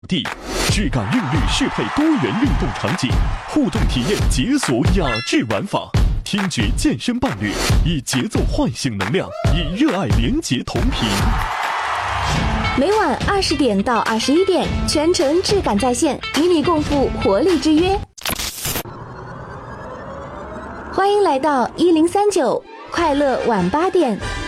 地，质感韵律适配多元运动场景，互动体验解锁雅致玩法，听觉健身伴侣，以节奏唤醒能量，以热爱连结同频。 每晚20点到21点，全程质感在线，与你共赴活力之约。欢迎来到1039快乐晚8点。